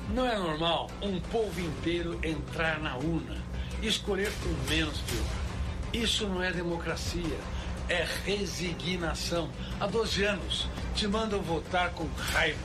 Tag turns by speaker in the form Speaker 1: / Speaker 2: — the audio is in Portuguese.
Speaker 1: Não é normal um povo inteiro entrar na urna e escolher o menos pior. Isso não é democracia, é resignação. Há 12 anos te mandam votar com raiva.